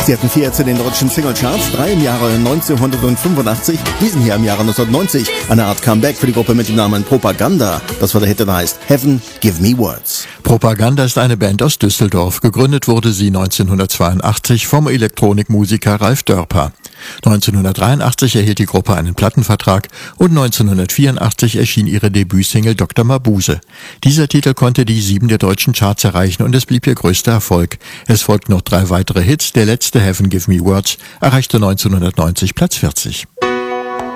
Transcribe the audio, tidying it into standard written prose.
Sie hatten 4 Hits in den deutschen Singlecharts, 3 im Jahre 1985, diesen hier im Jahre 1990. Eine Art Comeback für die Gruppe mit dem Namen Propaganda. Das war der Hit, der heißt Heaven, Give Me Words. Propaganda ist eine Band aus Düsseldorf. Gegründet wurde sie 1982 vom Elektronikmusiker Ralf Dörper. 1983 erhielt die Gruppe einen Plattenvertrag und 1984 erschien ihre Debütsingle Dr. Mabuse. Dieser Titel konnte die 7 der deutschen Charts erreichen und es blieb ihr größter Erfolg. Es folgten noch 3 weitere Hits. Der letzte, Heaven Give Me Words, erreichte 1990 Platz 40.